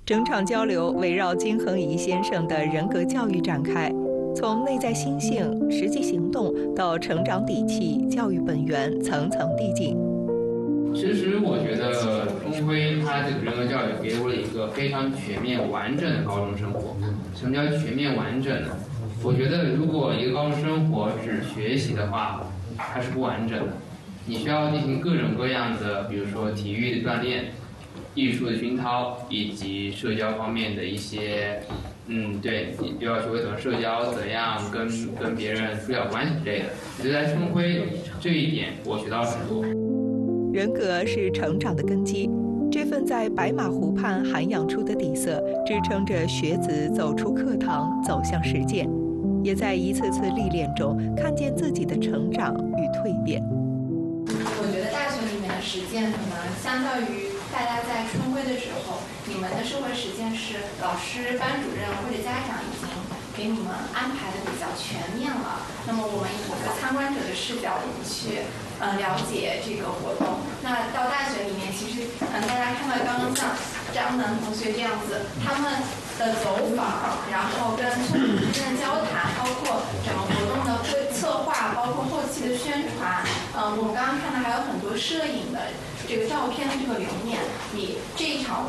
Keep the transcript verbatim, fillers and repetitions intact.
整场交流围绕金恒怡先生的人格教育展开，从内在心性、实际行动到成长底气、教育本源，层层递进。 其实我觉得钟辉他这个人格教育给我了一个非常全面完整的高中生活。什么叫全面完整呢？我觉得如果一个高中生活只学习的话，它是不完整的。你需要进行各种各样的，比如说体育的锻炼、艺术的熏陶，以及社交方面的一些，嗯，对，你就要学会怎么社交，怎样跟跟别人处好关系之类的。我觉得在钟辉这一点，我学到了很多。 人格是成长的根基，这份在白马湖畔涵养出的底色，支撑着学子走出课堂，走向实践，也在一次次历练中看见自己的成长与蜕变。 我觉得大学里面的实践可能相较于大家在春晖的时候，你们的社会实践是老师、班主任或者家长已经给你们安排的比较全面了。那么我们以一个参观者的视角去呃了解这个活动。那到大学里面，其实嗯大家看到刚刚像张楠同学这样子，他们的走访，然后跟同学之间的交谈，包括整个活动的规策划，包括后期的宣传，嗯，我们刚刚看到还有很多摄影的这个照片的这个留念，比这一场。